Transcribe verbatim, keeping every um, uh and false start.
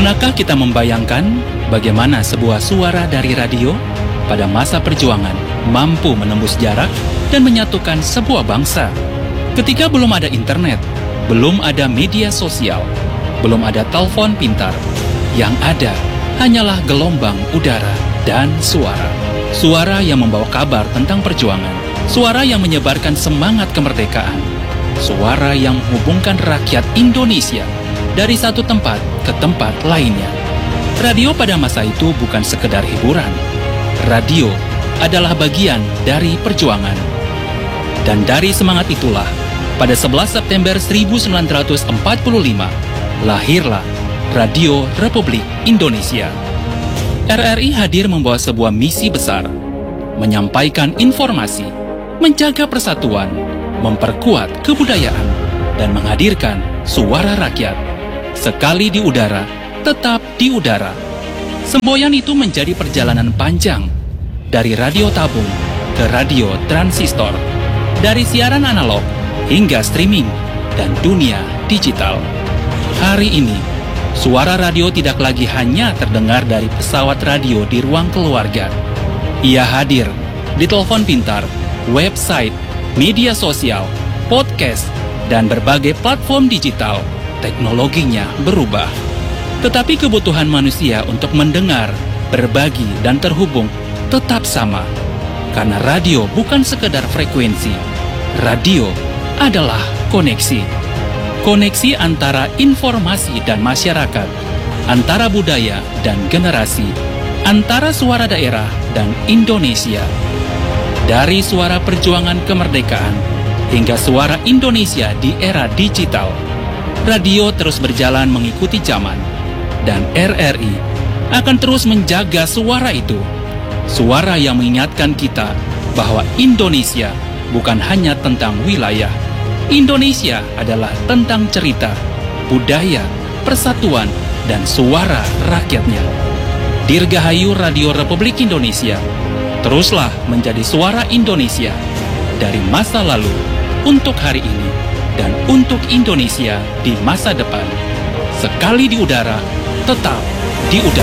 Pernahkah kita membayangkan bagaimana sebuah suara dari radio pada masa perjuangan mampu menembus jarak dan menyatukan sebuah bangsa? Ketika belum ada internet, belum ada media sosial, belum ada telepon pintar, yang ada hanyalah gelombang udara dan suara. Suara yang membawa kabar tentang perjuangan, suara yang menyebarkan semangat kemerdekaan, suara yang menghubungkan rakyat Indonesia dari satu tempat ke tempat lainnya. Radio pada masa itu bukan sekedar hiburan. Radio adalah bagian dari perjuangan. Dan dari semangat itulah, pada sebelas September seribu sembilan ratus empat puluh lima, lahirlah Radio Republik Indonesia. R R I hadir membawa sebuah misi besar, menyampaikan informasi, menjaga persatuan, memperkuat kebudayaan, dan menghadirkan suara rakyat. Sekali di udara, tetap di udara. Semboyan itu menjadi perjalanan panjang, dari radio tabung ke radio transistor, dari siaran analog hingga streaming dan dunia digital. Hari ini, suara radio tidak lagi hanya terdengar dari pesawat radio di ruang keluarga. Ia hadir di telepon pintar, website, media sosial, podcast, dan berbagai platform digital. Teknologinya berubah. Tetapi kebutuhan manusia untuk mendengar, berbagi, dan terhubung tetap sama. Karena radio bukan sekedar frekuensi. Radio adalah koneksi. Koneksi antara informasi dan masyarakat, antara budaya dan generasi, antara suara daerah dan Indonesia. Dari suara perjuangan kemerdekaan hingga suara Indonesia di era digital, radio terus berjalan mengikuti zaman, dan R R I akan terus menjaga suara itu. Suara yang mengingatkan kita bahwa Indonesia bukan hanya tentang wilayah. Indonesia adalah tentang cerita, budaya, persatuan, dan suara rakyatnya. Dirgahayu Radio Republik Indonesia, teruslah menjadi suara Indonesia dari masa lalu untuk hari ini dan untuk Indonesia di masa depan. Sekali di udara, tetap di udara.